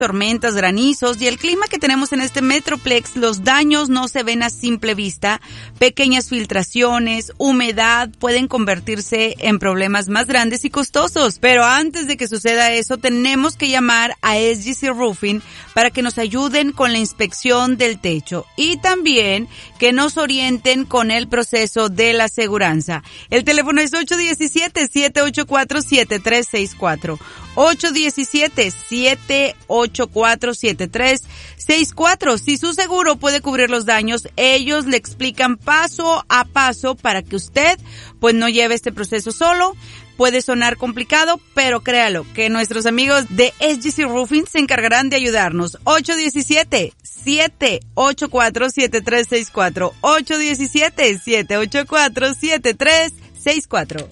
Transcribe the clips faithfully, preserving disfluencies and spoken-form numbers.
tormentas, granizos y el clima que tenemos en este Metroplex, los daños no se ven a simple vista. Pequeñas filtraciones, humedad pueden convertirse en problemas más grandes y costosos. Pero antes de que suceda eso, tenemos que llamar a S G C Roofing para que nos ayuden con la inspección del techo y también que nos orienten con el proceso de la aseguranza. El teléfono es ocho uno siete, siete ocho cuatro, siete tres seis cuatro. ocho uno siete, siete ocho cuatro, siete tres seis cuatro. Si su seguro puede cubrir los daños, ellos le explican paso a paso para que usted pues no lleve este proceso solo. Puede sonar complicado, pero créalo que nuestros amigos de S G C Roofing se encargarán de ayudarnos. ocho uno siete, siete ocho cuatro, siete tres seis cuatro. ocho uno siete, siete ocho cuatro, siete tres seis cuatro.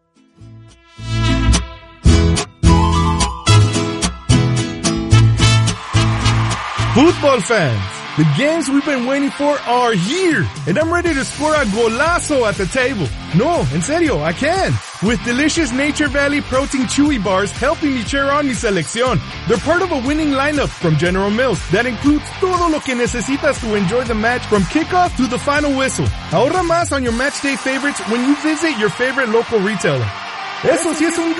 Football fans, the games we've been waiting for are here, and I'm ready to score a golazo at the table. No, en serio, I can. With delicious Nature Valley Protein Chewy Bars helping me cheer on mi selección. They're part of a winning lineup from General Mills that includes todo lo que necesitas to enjoy the match from kickoff to the final whistle. Ahorra más on your match day favorites when you visit your favorite local retailer. ¡Eso sí es un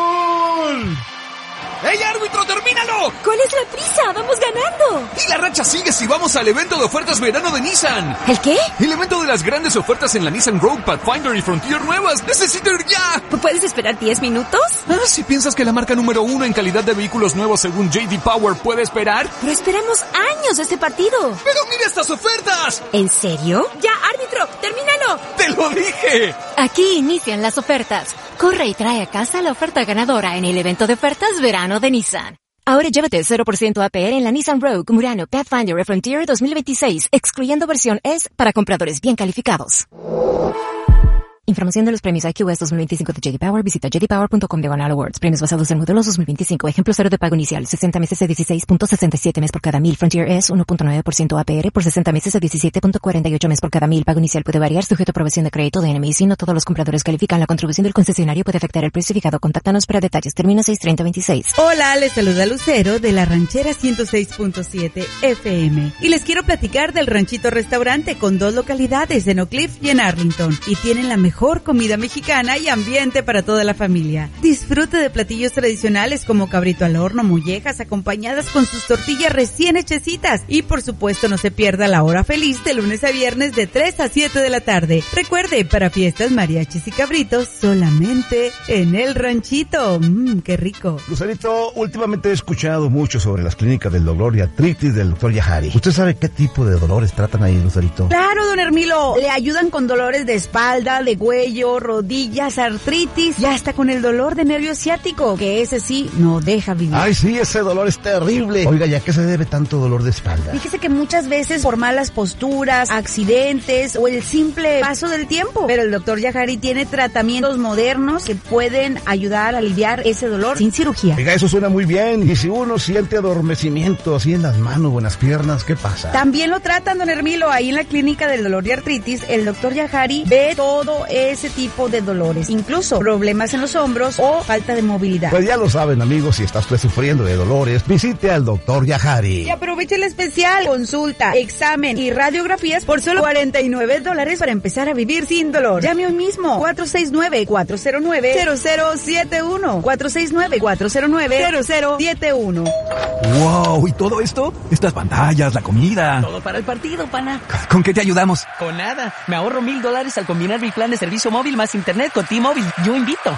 gol! ¡Ey, árbitro, termínalo! ¿Cuál es la prisa? ¡Vamos ganando! Y la racha sigue si vamos al evento de ofertas verano de Nissan. ¿El qué? El evento de las grandes ofertas en la Nissan Rogue, Pathfinder y Frontier nuevas. ¡Necesito ir ya! ¿Puedes esperar diez minutos? Ah, si piensas que la marca número uno en calidad de vehículos nuevos según J D Power puede esperar. Pero esperamos años de este partido. ¡Pero mira estas ofertas! ¿En serio? ¡Ya, árbitro! ¡Termínalo! ¡Te lo dije! Aquí inician las ofertas. Corre y trae a casa la oferta ganadora en el evento de ofertas verano de Nissan. Ahora llévate cero por ciento A P R en la Nissan Rogue, Murano, Pathfinder y Frontier dos mil veintiséis, excluyendo versión S para compradores bien calificados. Información de los premios I Q S dos mil veinticinco de J D Power. Visita j d power punto com diagonal awards. Premios basados en modelos dos mil veinticinco. Ejemplo cero de pago inicial. sesenta meses a dieciséis punto sesenta y siete mes por cada mil. Frontier S uno punto nueve por ciento A P R por sesenta meses a diecisiete punto cuarenta y ocho mes por cada mil. Pago inicial puede variar sujeto a aprobación de crédito de N M I C. No todos los compradores califican. La contribución del concesionario puede afectar el precio fijado. Contáctanos para detalles. Termina seis treinta veintiséis. Hola, les saluda Lucero de la Ranchera ciento seis punto siete F M. Y les quiero platicar del Ranchito Restaurante con dos localidades en Oak Cliff y en Arlington. Y tienen la mejor comida mexicana y ambiente para toda la familia. Disfrute de platillos tradicionales como cabrito al horno, mollejas acompañadas con sus tortillas recién hechecitas y por supuesto no se pierda la hora feliz de lunes a viernes de tres a siete de la tarde. Recuerde, para fiestas, mariachis y cabritos solamente en el Ranchito. Mmm, qué rico. Lucerito, últimamente he escuchado mucho sobre las clínicas del dolor y artritis del doctor Yahari. ¿Usted sabe qué tipo de dolores tratan ahí, Lucerito? Claro, don Hermilo, le ayudan con dolores de espalda, de cuello, rodillas, rodillas, artritis y hasta con el dolor de nervio ciático, que ese sí no deja vivir. Ay, sí, ese dolor es terrible. Oiga, ¿ya qué se debe tanto dolor de espalda? Fíjese que muchas veces por malas posturas, accidentes o el simple paso del tiempo. Pero el doctor Yahari tiene tratamientos modernos que pueden ayudar a aliviar ese dolor sin cirugía. Oiga, eso suena muy bien. Y si uno siente adormecimiento así en las manos o en las piernas, ¿qué pasa? También lo tratan, don Hermilo, ahí en la clínica del dolor y artritis. El doctor Yahari ve todo ese tipo de dolores, incluso problemas en los hombros o falta de movilidad. Pues ya lo saben, amigos, si está usted sufriendo de dolores, visite al doctor Yahari. Y aproveche el especial, consulta, examen y radiografías por solo cuarenta y nueve dólares para empezar a vivir sin dolor. Llame hoy mismo, cuatro seis nueve, cuatro cero nueve, cero cero siete uno, cuatro seis nueve, cuatro cero nueve, cero cero siete uno. ¡Wow! ¿Y todo esto? Estas pantallas, la comida. Todo para el partido, pana. ¿Con qué te ayudamos? Con nada. Me ahorro mil dólares al combinar mi plan de servicio móvil más internet con T-Mobile. Yo invito.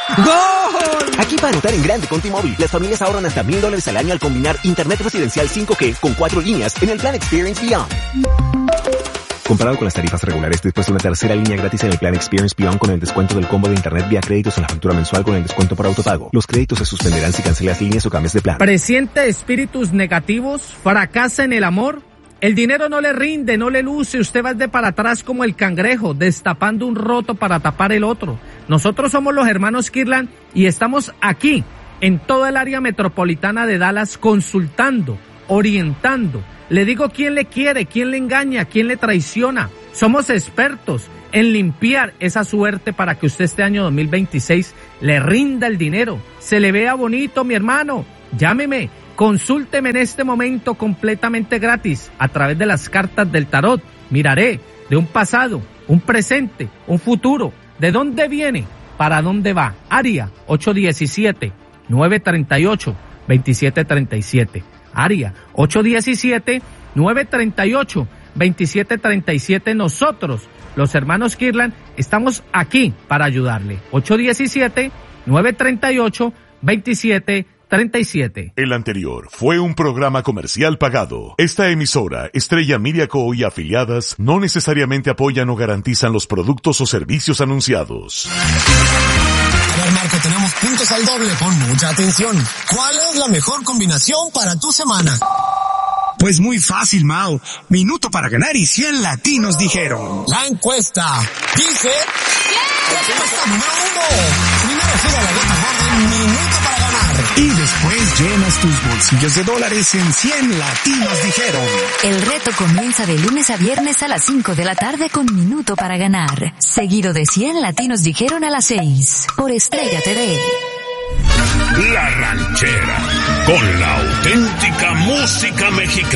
¡Gol! Aquí para anotar en grande con T-Mobile, las familias ahorran hasta mil dólares al año al combinar internet residencial cinco G con cuatro líneas en el plan Experience Beyond. Comparado con las tarifas regulares, después de una tercera línea gratis en el plan Experience Beyond con el descuento del combo de internet vía créditos en la factura mensual con el descuento por autopago. Los créditos se suspenderán si cancelas líneas o cambias de plan. ¿Presiente espíritus negativos? ¿Fracasa en el amor? El dinero no le rinde, no le luce, usted va de para atrás como el cangrejo, destapando un roto para tapar el otro. Nosotros somos los hermanos Kirlan y estamos aquí, en toda el área metropolitana de Dallas, consultando, orientando. Le digo quién le quiere, quién le engaña, quién le traiciona. Somos expertos en limpiar esa suerte para que usted este año dos mil veintiséis le rinda el dinero, se le vea bonito, mi hermano. Llámeme Consúlteme en este momento completamente gratis a través de las cartas del tarot. Miraré de un pasado, un presente, un futuro. ¿De dónde viene? ¿Para dónde va? Área ocho uno siete, nueve tres ocho, dos siete tres siete. Área ocho uno siete, nueve tres ocho, dos siete tres siete. Nosotros, los hermanos Kirlan, estamos aquí para ayudarle. ocho uno siete, nueve tres ocho, dos siete treinta y siete. El anterior fue un programa comercial pagado. Esta emisora, Estrella Media Co. y afiliadas, no necesariamente apoyan o garantizan los productos o servicios anunciados. A ver, Marco, tenemos puntos al doble. Pon mucha atención. ¿Cuál es la mejor combinación para tu semana? Pues muy fácil, Mao. Minuto para ganar y cien latinos dijeron. La encuesta dice... Respuesta número uno. Primero gira la gota gorda en Minuto para ganar. Y después llenas tus bolsillos de dólares en cien latinos dijeron. El reto comienza de lunes a viernes a las cinco de la tarde con Minuto para ganar. Seguido de cien latinos dijeron a las seis. Por Estrella T V. La Ranchera, con la auténtica música mexicana.